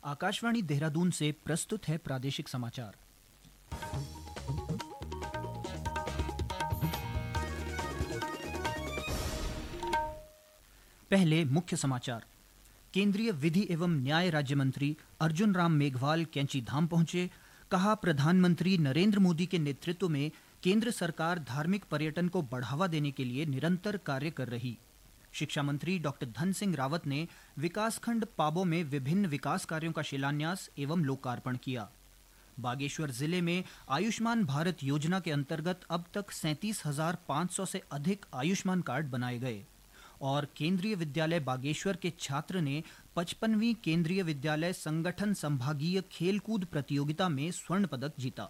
आकाशवाणी देहरादून से प्रस्तुत है प्रादेशिक समाचार। पहले मुख्य समाचार। केंद्रीय विधि एवं न्याय राज्य मंत्री अर्जुन राम मेघवाल कैंची धाम पहुंचे। कहा, प्रधानमंत्री नरेंद्र मोदी के नेतृत्व में केंद्र सरकार धार्मिक पर्यटन को बढ़ावा देने के लिए निरंतर कार्य कर रही। शिक्षा मंत्री डॉक्टर धन सिंह रावत ने विकासखंड पाबौ में विभिन्न विकास कार्यों का शिलान्यास एवं लोकार्पण किया। बागेश्वर जिले में आयुष्मान भारत योजना के अंतर्गत अब तक 37,500 से अधिक आयुष्मान कार्ड बनाए गए। और केंद्रीय विद्यालय बागेश्वर के छात्र ने 55वीं केंद्रीय विद्यालय संगठन संभागीय खेलकूद प्रतियोगिता में स्वर्ण पदक जीता।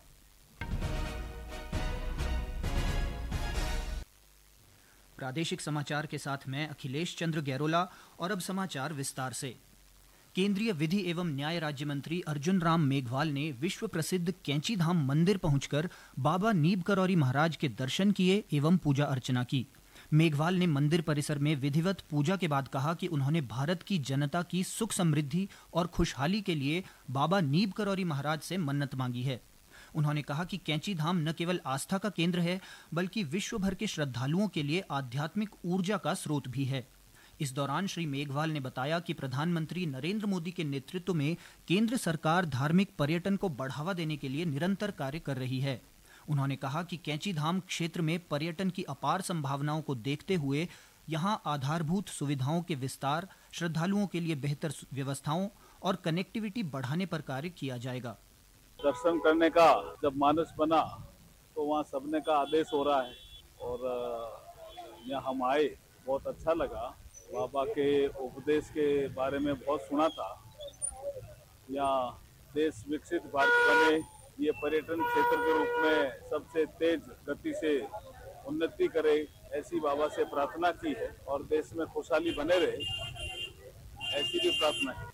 प्रादेशिक समाचार के साथ मैं अखिलेश चंद्र गैरोला। और अब समाचार विस्तार से। केंद्रीय विधि एवं न्याय राज्य मंत्री अर्जुन राम मेघवाल ने विश्व प्रसिद्ध कैंची धाम मंदिर पहुंचकर बाबा नीब करौरी महाराज के दर्शन किए एवं पूजा अर्चना की। मेघवाल ने मंदिर परिसर में विधिवत पूजा के बाद कहा कि उन्होंने भारत की जनता की सुख समृद्धि और खुशहाली के लिए बाबा नीब करौरी महाराज से मन्नत मांगी है। उन्होंने कहा कि कैंची धाम न केवल आस्था का केंद्र है बल्कि विश्व भर के श्रद्धालुओं के लिए आध्यात्मिक ऊर्जा का स्रोत भी है। इस दौरान श्री मेघवाल ने बताया कि प्रधानमंत्री नरेंद्र मोदी के नेतृत्व में केंद्र सरकार धार्मिक पर्यटन को बढ़ावा देने के लिए निरंतर कार्य कर रही है। उन्होंने कहा कि कैंची धाम क्षेत्र में पर्यटन की अपार संभावनाओं को देखते हुए यहां आधारभूत सुविधाओं के विस्तार, श्रद्धालुओं के लिए बेहतर व्यवस्थाओं और कनेक्टिविटी बढ़ाने पर कार्य किया जाएगा। दर्शन करने का जब मानस बना तो वहाँ सबने का आदेश हो रहा है और यहाँ हम आए, बहुत अच्छा लगा। बाबा के उपदेश के बारे में बहुत सुना था। यहाँ देश विकसित भारत बने, ये पर्यटन क्षेत्र के रूप में सबसे तेज गति से उन्नति करे, ऐसी बाबा से प्रार्थना की है और देश में खुशहाली बने रहे, ऐसी भी प्रार्थना है।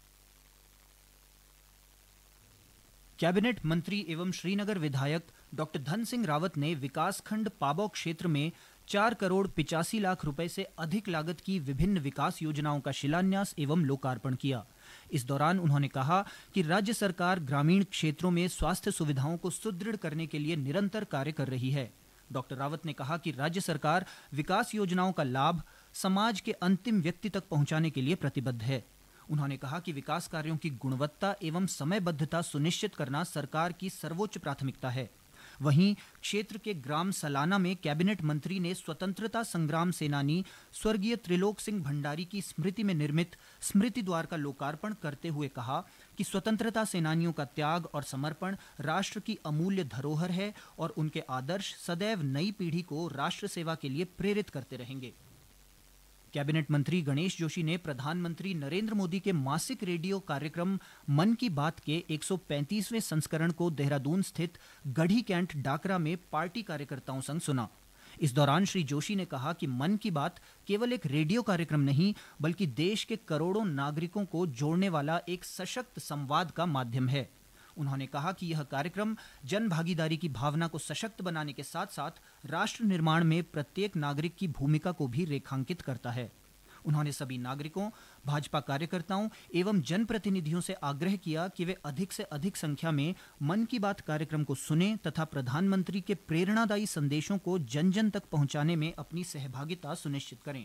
कैबिनेट मंत्री एवं श्रीनगर विधायक डॉक्टर धन सिंह रावत ने विकासखंड पाबौ क्षेत्र में 4 करोड़ 85 लाख रुपए से अधिक लागत की विभिन्न विकास योजनाओं का शिलान्यास एवं लोकार्पण किया। इस दौरान उन्होंने कहा कि राज्य सरकार ग्रामीण क्षेत्रों में स्वास्थ्य सुविधाओं को सुदृढ़ करने के लिए निरंतर कार्य कर रही है। डॉक्टर रावत ने कहा कि राज्य सरकार विकास योजनाओं का लाभ समाज के अंतिम व्यक्ति तक पहुंचाने के लिए प्रतिबद्ध है। उन्होंने कहा कि विकास कार्यों की गुणवत्ता एवं समयबद्धता सुनिश्चित करना सरकार की सर्वोच्च प्राथमिकता है। वहीं क्षेत्र के ग्राम सलाना में कैबिनेट मंत्री ने स्वतंत्रता संग्राम सेनानी स्वर्गीय त्रिलोक सिंह भंडारी की स्मृति में निर्मित स्मृति द्वार का लोकार्पण करते हुए कहा कि स्वतंत्रता सेनानियों का त्याग और समर्पण राष्ट्र की अमूल्य धरोहर है और उनके आदर्श सदैव नई पीढ़ी को राष्ट्र सेवा के लिए प्रेरित करते रहेंगे। कैबिनेट मंत्री गणेश जोशी ने प्रधानमंत्री नरेंद्र मोदी के मासिक रेडियो कार्यक्रम मन की बात के 135वें संस्करण को देहरादून स्थित गढ़ी कैंट डाकरा में पार्टी कार्यकर्ताओं संग सुना। इस दौरान श्री जोशी ने कहा कि मन की बात केवल एक रेडियो कार्यक्रम नहीं बल्कि देश के करोड़ों नागरिकों को जोड़ने वाला एक सशक्त संवाद का माध्यम है। उन्होंने कहा कि यह कार्यक्रम जन भागीदारी की भावना को सशक्त बनाने के साथ साथ राष्ट्र निर्माण में प्रत्येक नागरिक की भूमिका को भी रेखांकित करता है। उन्होंने सभी नागरिकों, भाजपा कार्यकर्ताओं एवं जनप्रतिनिधियों से आग्रह किया कि वे अधिक से अधिक संख्या में मन की बात कार्यक्रम को सुनें तथा प्रधानमंत्री के प्रेरणादायी संदेशों को जन जन तक पहुंचाने में अपनी सहभागिता सुनिश्चित करें।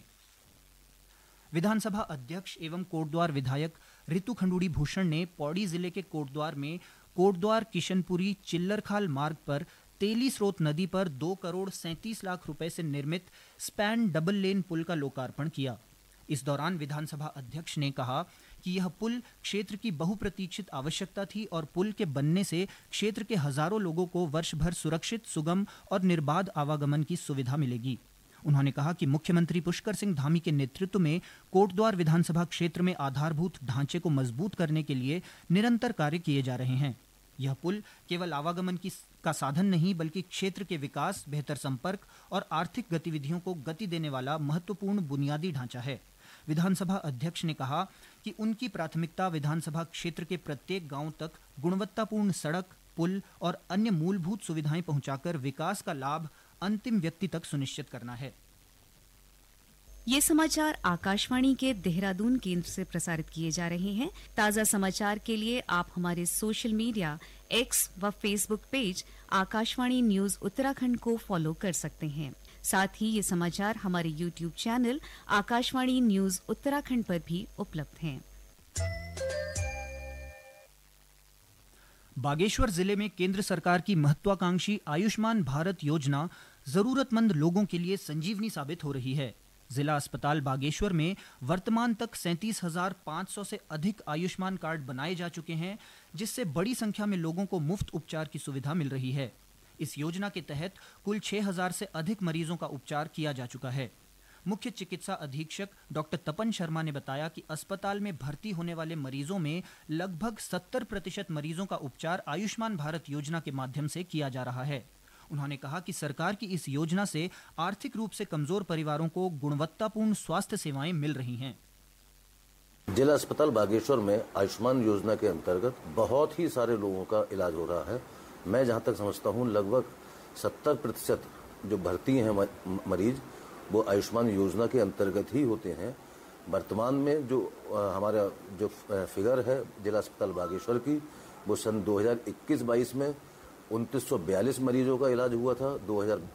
विधानसभा अध्यक्ष एवं कोटद्वार विधायक ऋतु खंडूड़ी भूषण ने पौड़ी जिले के कोटद्वार में कोटद्वार किशनपुरी चिल्लरखाल मार्ग पर तेली स्रोत नदी पर 2 करोड़ 37 लाख रुपए से निर्मित स्पैन डबल लेन पुल का लोकार्पण किया। इस दौरान विधानसभा अध्यक्ष ने कहा कि यह पुल क्षेत्र की बहुप्रतीक्षित आवश्यकता थी और पुल के बनने से क्षेत्र के हजारों लोगों को वर्ष भर सुरक्षित, सुगम और निर्बाध आवागमन की सुविधा मिलेगी। उन्होंने कहा कि मुख्यमंत्री पुष्कर सिंह धामी के नेतृत्व में कोटद्वार विधानसभा क्षेत्र में आधारभूत ढांचे को मजबूत करने के लिए निरंतर कार्य किए जा रहे हैं। यह पुल केवल आवागमन का साधन नहीं बल्कि क्षेत्र के विकास, बेहतर संपर्क और आर्थिक गतिविधियों को गति देने वाला महत्वपूर्ण बुनियादी ढांचा है। विधानसभा अध्यक्ष ने कहा कि उनकी प्राथमिकता विधानसभा क्षेत्र के प्रत्येक गांव तक गुणवत्तापूर्ण सड़क, पुल और अन्य मूलभूत सुविधाएं पहुंचाकर विकास का लाभ अंतिम व्यक्ति तक सुनिश्चित करना है। ये समाचार आकाशवाणी के देहरादून केंद्र से प्रसारित किए जा रहे हैं। ताज़ा समाचार के लिए आप हमारे सोशल मीडिया एक्स व Facebook page Akashvani news Uttarakhand को फॉलो कर सकते हैं। साथ ही ये समाचार हमारे YouTube channel Akashvani news Uttarakhand पर भी उपलब्ध हैं। बागेश्वर जिले में केंद्र सरकार की महत्वाकांक्षी आयुष्मान भारत योजना जरूरतमंद लोगों के लिए संजीवनी साबित हो रही है। जिला अस्पताल बागेश्वर में वर्तमान तक 37,500 से अधिक आयुष्मान कार्ड बनाए जा चुके हैं, जिससे बड़ी संख्या में लोगों को मुफ्त उपचार की सुविधा मिल रही है। इस योजना के तहत कुल 6,000 से अधिक मरीजों का उपचार किया जा चुका है। मुख्य चिकित्सा अधीक्षक डॉक्टर तपन शर्मा ने बताया कि अस्पताल में भर्ती होने वाले मरीजों में लगभग 70% मरीजों का उपचार आयुष्मान भारत योजना के माध्यम से किया जा रहा है। उन्होंने कहा कि सरकार की इस योजना से आर्थिक रूप से कमजोर परिवारों को गुणवत्तापूर्ण स्वास्थ्य सेवाएं मिल रही हैं। जिला अस्पताल बागेश्वर में आयुष्मान योजना के अंतर्गत बहुत ही सारे लोगों का इलाज हो रहा है। मैं जहां तक समझता हूं लगभग 70% जो भर्ती हैं मरीज वो आयुष्मान योजना के अंतर्गत ही होते हैं। वर्तमान में जो हमारा जो फिगर है जिला अस्पताल बागेश्वर की, वो सन 2021-22 में 2942 मरीजों का इलाज हुआ था।